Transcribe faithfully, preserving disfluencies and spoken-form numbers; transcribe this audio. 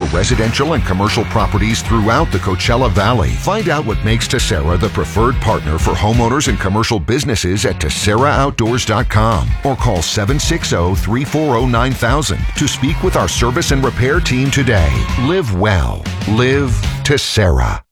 residential and commercial properties throughout the Coachella Valley. Find out what makes Tessera the preferred partner for homeowners and commercial businesses at Tessera Outdoors dot com or call seven six zero, three four zero, nine thousand to speak with our service and repair team today. Live well. Live Tessera.